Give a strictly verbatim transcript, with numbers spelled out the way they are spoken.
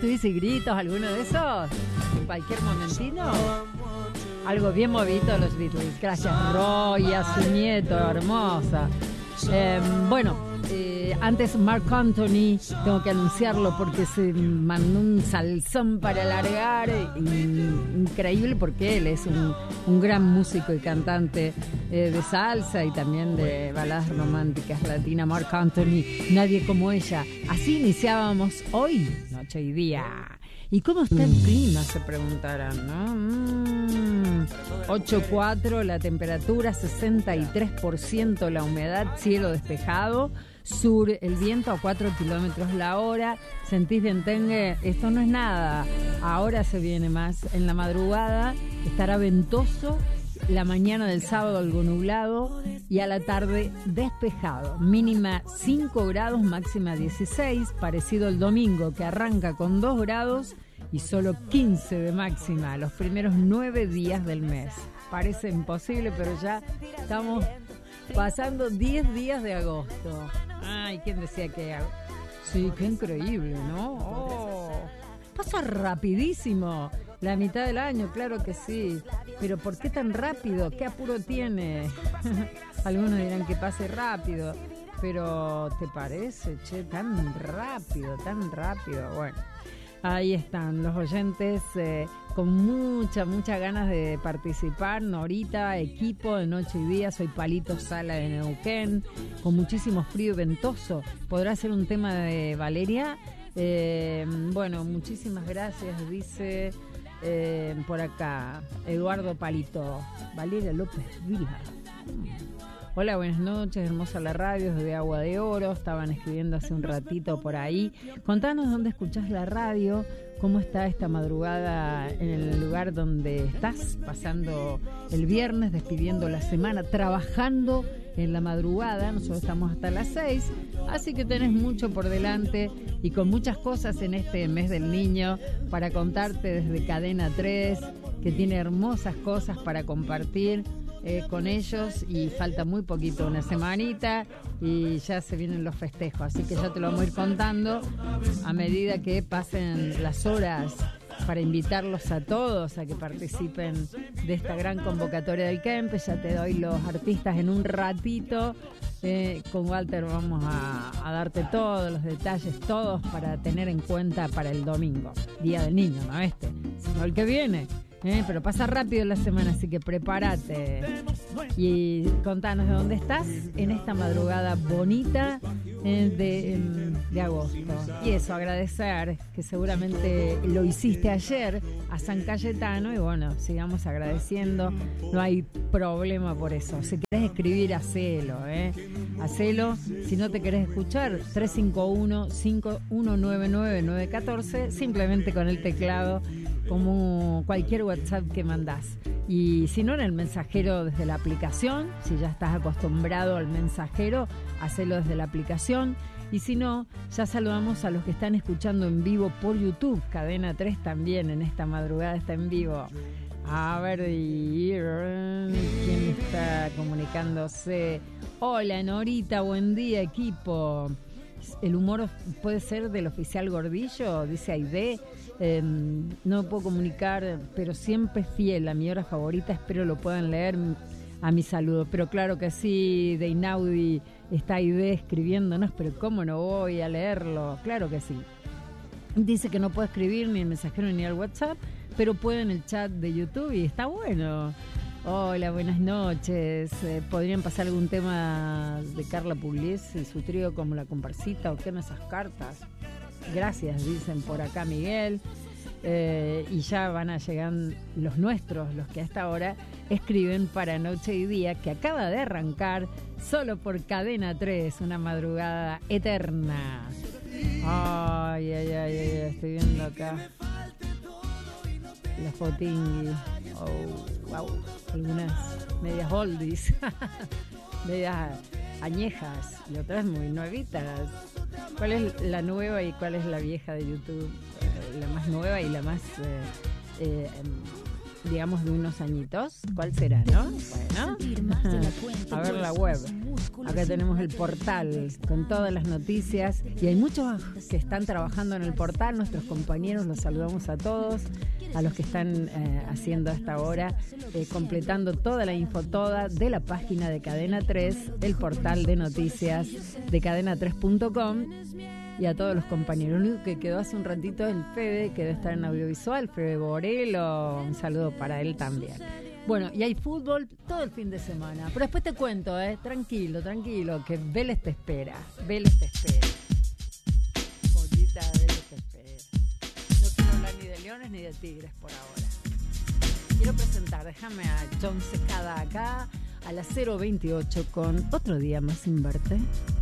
Beatles y gritos, alguno de esos, en cualquier momentino. Algo bien movido los Beatles. Gracias, Roy, a su nieto, hermosa. Eh, bueno, eh, antes Marc Anthony, tengo que anunciarlo porque se mandó un salsón para alargar, eh, increíble, porque él es un, un gran músico y cantante eh, de salsa y también de baladas románticas latinas. Marc Anthony, nadie como ella. Así iniciábamos hoy, noche y día. ¿Y cómo está el clima? Se preguntarán, ¿no? Mm, ocho cuatro la temperatura, sesenta y tres por ciento la humedad, cielo despejado, sur, el viento a cuatro kilómetros la hora. ¿Sentís dentengue? Esto no es nada. Ahora se viene más. En la madrugada estará ventoso, la mañana del sábado algo nublado y a la tarde despejado. Mínima cinco grados, máxima dieciséis, parecido el domingo que arranca con dos grados y solo quince de máxima los primeros nueve días del mes. Parece imposible, pero ya estamos pasando diez días de agosto. Ay, ¿quién decía que? Sí, qué increíble, ¿no? Oh, pasa rapidísimo. La mitad del año, claro que sí. Pero ¿por qué tan rápido? ¿Qué apuro tiene? Algunos dirán que pase rápido. Pero ¿te parece, che? Tan rápido, tan rápido. Bueno, ahí están los oyentes eh, con mucha, mucha ganas de participar. Norita, equipo de Noche y Día. Soy Palito Sala de Neuquén. Con muchísimo frío y ventoso. ¿Podrá ser un tema de Valeria? Eh, bueno, muchísimas gracias, dice... Eh, por acá, Eduardo Palito. Valeria López Vila. Hola, buenas noches, hermosa la radio, desde Agua de Oro. Estaban escribiendo hace un ratito por ahí. Contanos dónde escuchás la radio, cómo está esta madrugada en el lugar donde estás, pasando el viernes, despidiendo la semana, trabajando en la madrugada. Nosotros estamos hasta las seis, así que tenés mucho por delante y con muchas cosas en este mes del niño para contarte desde Cadena tres, que tiene hermosas cosas para compartir eh, con ellos, y falta muy poquito, una semanita, y ya se vienen los festejos, así que ya te lo vamos a ir contando a medida que pasen las horas, para invitarlos a todos a que participen de esta gran convocatoria del Kempe. Ya te doy los artistas en un ratito. Eh, con Walter vamos a, a darte todos los detalles, todos para tener en cuenta para el domingo, Día del Niño, ¿no? Este, sino el que viene. Eh, pero pasa rápido la semana, así que prepárate y contanos de dónde estás en esta madrugada bonita eh, de, de agosto. Y eso, agradecer, que seguramente lo hiciste ayer, a San Cayetano, y bueno, sigamos agradeciendo, no hay problema por eso. Si querés escribir, hacelo, eh. hacelo. Si no te querés escuchar, tres cinco uno, cinco uno nueve nueve, nueve uno cuatro, simplemente con el teclado, como cualquier WhatsApp que mandás. Y si no, en el mensajero desde la aplicación, si ya estás acostumbrado al mensajero, hacelo desde la aplicación. Y si no, ya saludamos a los que están escuchando en vivo por YouTube. Cadena tres también en esta madrugada está en vivo. A ver, ¿quién está comunicándose? Hola, Norita, buen día, equipo. El humor puede ser del oficial Gordillo, dice Aide. Eh, no puedo comunicar, pero siempre fiel a mi hora favorita. Espero lo puedan leer a mi saludo. Pero claro que sí, de Inaudi está Aide escribiéndonos, pero ¿cómo no voy a leerlo? Claro que sí. Dice que no puede escribir ni el mensajero ni el WhatsApp, pero puede en el chat de YouTube y está bueno. Hola, buenas noches. Eh, ¿Podrían pasar algún tema de Carla Pugliese y su trío como La Comparsita o qué esas cartas? Gracias, dicen por acá Miguel. Eh, y ya van a llegar los nuestros, los que hasta ahora escriben para Noche y Día, que acaba de arrancar solo por Cadena tres, una madrugada eterna. Ay, ay, ay, ay, estoy viendo acá la fotingui. Oh, wow, algunas medias oldies, medias añejas y otras muy nuevitas. ¿Cuál es la nueva y cuál es la vieja de YouTube? Eh, la más nueva y la más eh, eh, digamos, de unos añitos. ¿Cuál será, no? Bueno, a ver la web. Acá tenemos el portal con todas las noticias y hay muchos que están trabajando en el portal. Nuestros compañeros, los saludamos a todos, a los que están eh, haciendo hasta ahora, eh, completando toda la info toda de la página de Cadena tres, el portal de noticias de cadena tres punto com. Y a todos los compañeros. Lo único que quedó hace un ratito es el Fede, que debe estar en audiovisual, Fede Borelo, un saludo para él también. Bueno, y hay fútbol todo el fin de semana. Pero después te cuento, eh, tranquilo, tranquilo, que Vélez te espera. Vélez te espera. Poquita Vélez te espera. No quiero hablar ni de leones ni de tigres por ahora. Quiero presentar, déjame a John Secada acá a las cero veintiocho con Otro Día Más Sin Verte.